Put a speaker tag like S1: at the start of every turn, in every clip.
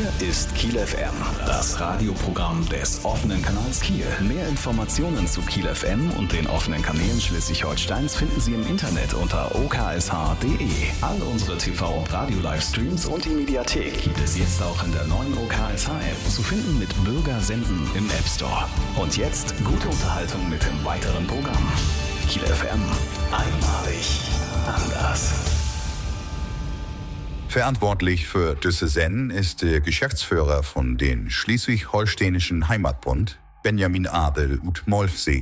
S1: Hier ist Kiel FM, das Radioprogramm des offenen Kanals Kiel. Mehr Informationen zu Kiel FM und den offenen Kanälen Schleswig-Holsteins finden Sie im Internet unter oksh.de. All unsere TV- und Radio-Livestreams und die Mediathek gibt es jetzt auch in der neuen OKSH-App, zu finden mit Bürger senden im App Store. Und jetzt gute Unterhaltung mit dem weiteren Programm. Kiel FM, einmalig anders.
S2: Verantwortlich für diese Sendung ist der Geschäftsführer von den Schleswig-Holsteinischen Heimatbund, Benjamin Abel ut Molfsee.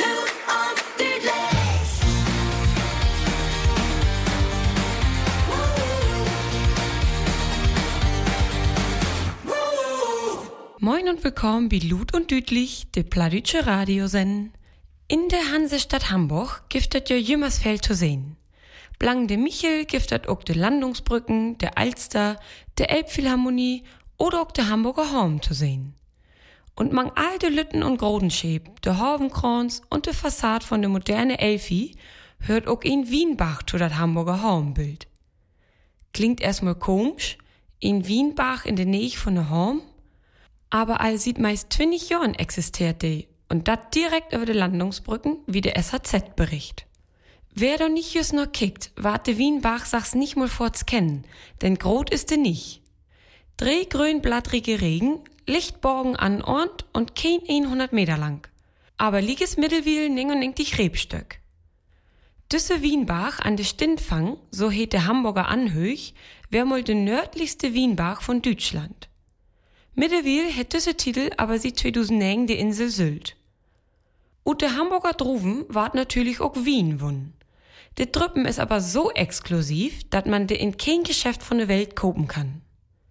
S3: Moin und willkommen bei Lut und Dütlich, der plattdeutsche Radiosendung. In der Hansestadt Hamburg giftet ja Jümmersfeld zu sehen. Blang de Michel giftet auch de Landungsbrücken, der Alster, der Elbphilharmonie oder auch der Hamburger Horn zu sehen. Und mang all de Lütten und Grodenschäb, de Horvenkrons und de Fassade von de moderne Elfi hört auch in Wienbach zu dat Hamburger Hornbild. Klingt erstmal komisch, in Wienbach in de Nähe von de Horn, aber all sieht meist 20 Jahren existiert de und dat direkt über de Landungsbrücken wie de SHZ bericht. Wer doch nicht just noch kickt, wart de Wienbach sachs nicht mal forts kennen, denn grot ist de nicht. Dreh grünblattrige Regen, Lichtborgen an Ort und kein 100 Meter lang. Aber lieges Mittelwiel ning und ning dich Rebstöck. Düsse Wienbach an de Stintfang, so heet der Hamburger Anhöch, wär mal de nördlichste Wienbach von Deutschland. Mittelwiel hätt düsse Titel aber sie 2009 die Insel Sylt. Und der Hamburger Druven ward natürlich auch Wien wun. De Trüppen ist aber so exklusiv, dat man de in kein Geschäft von der Welt kopen kann.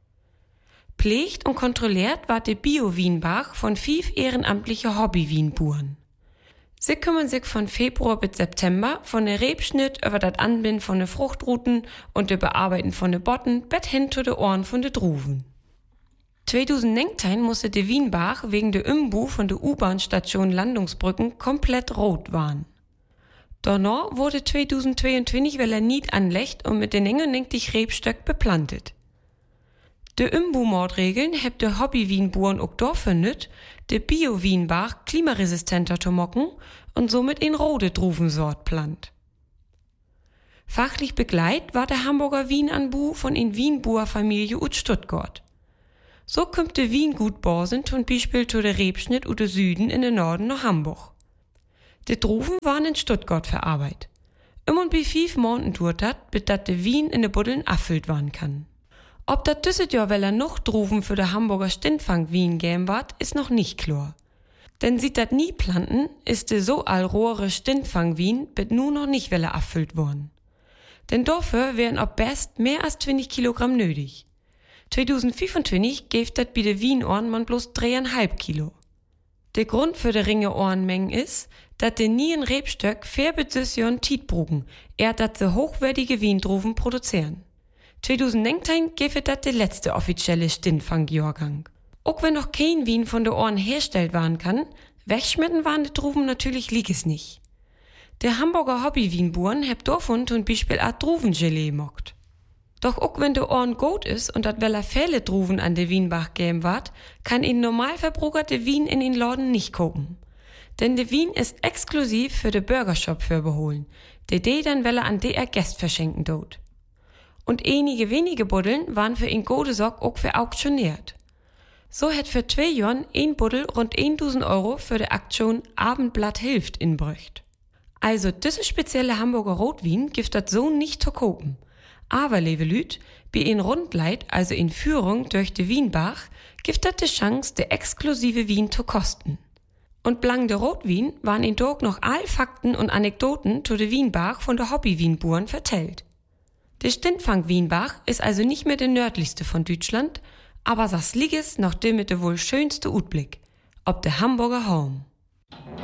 S3: Pflegt und kontrolliert ward de Bio-Wienbach von 5 ehrenamtliche Hobby-Wienburen. Sie kümmern sich von Februar bis September von der Rebschnitt über dat Anbinden von de Fruchtruten und de Bearbeiten von de Botten bis hin zu de Ohren von de Druven. 2019 musste de Wienbach wegen de Umbau von de U-Bahn-Station Landungsbrücken komplett rot waren. Danach wurde 2022 nicht anlegt und mit den dich Rebstöck beplantet. De Umbau-Mordregeln hebt de Hobby-Wienburen auch dafür nüt, de Bio-Wienbach klimaresistenter zu mocken und somit in rote Druvensort plant. Fachlich begleit war der Hamburger Wienanbau von in Wienbuer Familie ut Stuttgart. So kommt de Wiengut Borsen zum Beispiel zu der Rebschnitt ut de Süden in den Norden nach Hamburg. De Druven waren in Stuttgart verarbeitet. Und bei 5 Monaten dauert dat, bis dat de Wien in de Buddeln affüllt waren kann. Ob dat düsset Jahr weller noch Druven für de Hamburger Stintfang Wien gäm ward, ist noch nicht klar. Denn sieht dat nie planten, ist de so allrohre Stintfang Wien bis nu noch nicht weller affüllt worden. Denn dafür wären ob best mehr als 20 Kilogramm nötig. 2025 gäft dat bei de Wienohren man bloß 3,5 Kilo. Der Grund für de ringe Ohrenmengen ist, dat de nien Rebstöck fair bis 6 Jahren Tiet brugen, dat se hochwertige Wiendruven produzieren. 2019 gäfe dat de letzte offizielle Stintfang-Jahrgang. Auch wenn noch kein Wien von de Ohren herstellt waren kann, wegschmetten waren de Druven natürlich lieges nicht. Der Hamburger Hobby-Wienburen hebt davon zum Beispiel a Druvengelee mockt. Doch auch wenn de Ohren gut ist und dat weller viele Druven an de Wienbach gäm ward, kann in Normalverbrucher de Wien in den Laden nicht kopen. Denn de Wien ist exklusiv für de Burgershop vorbeholen, de dann weller an de Gäst verschenken dort. Und einige wenige Buddeln waren für in gode Sock auch verauktioniert. So hätt für 2 Jahren ein Buddel rund 1.000 Euro für de Aktion Abendblatt hilft inbrücht. Also diese spezielle Hamburger Rotwien gibt dat so nicht zu kopen. Aber, liebe Lüt, bei in Rundleit, also in Führung durch de Wienbach, gibt dat de Chance, de exklusive Wien zu kosten. Und blang de Rotwien waren in Dork noch all Fakten und Anekdoten zu de Wienbach von de Hobby-Wienburen vertellt. De Stintfang Wienbach ist also nicht mehr der nördlichste von Deutschland, aber das Lieges noch de mit de wohl schönste Utblick, ob de Hamburger Horn.